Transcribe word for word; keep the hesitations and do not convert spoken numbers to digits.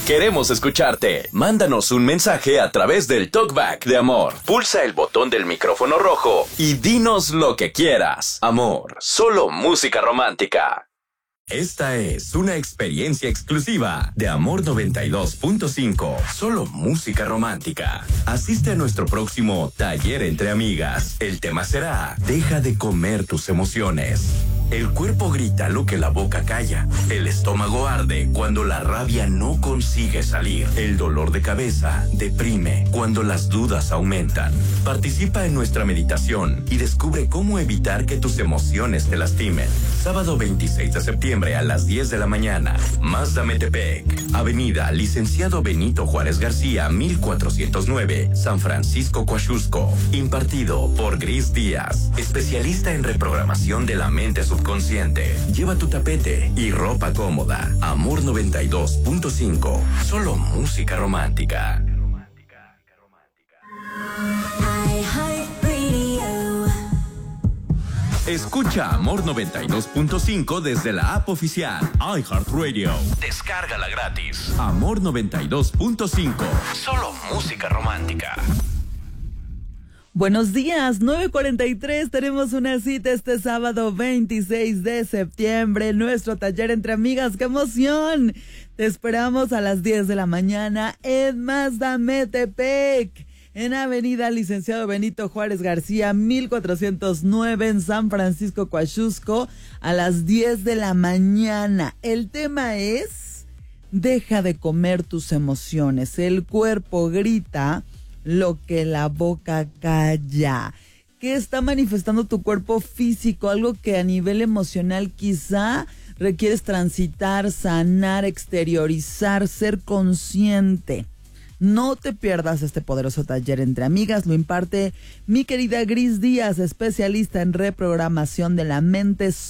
Queremos escucharte. Mándanos un mensaje a través del Talkback de Amor. Pulsa el botón del micrófono rojo y dinos lo que quieras. Amor, solo música romántica. Esta es una experiencia exclusiva de Amor noventa y dos punto cinco. Solo música romántica. Asiste a nuestro próximo taller entre amigas. El tema será: deja de comer tus emociones. El cuerpo grita lo que la boca calla. El estómago arde cuando la rabia no consigue salir. El dolor de cabeza deprime cuando las dudas aumentan. Participa en nuestra meditación y descubre cómo evitar que tus emociones te lastimen. Sábado veintiséis de septiembre a las diez de la mañana. Mazda Metepec. Avenida Licenciado Benito Juárez García, mil cuatrocientos nueve, San Francisco, Coaxusco. Impartido por Gris Díaz, especialista en reprogramación de la mente subconsciente. Lleva tu tapete y ropa cómoda. Amor noventa y dos punto cinco. Solo música romántica. Escucha Amor noventa y dos punto cinco desde la app oficial iHeartRadio. Descárgala gratis. Amor noventa y dos punto cinco. Solo música romántica. Buenos días, nueve cuarenta y tres, tenemos una cita este sábado veintiséis de septiembre, nuestro taller entre amigas, ¡qué emoción! Te esperamos a las diez de la mañana en Mazda Metepec, en Avenida Licenciado Benito Juárez García, mil cuatrocientos nueve, en San Francisco, Coaxusco, a las diez de la mañana. El tema es: deja de comer tus emociones, el cuerpo grita lo que la boca calla. ¿Qué está manifestando tu cuerpo físico? Algo que a nivel emocional quizá requieres transitar, sanar, exteriorizar, ser consciente. No te pierdas este poderoso taller entre amigas. Lo imparte mi querida Gris Díaz, especialista en reprogramación de la mente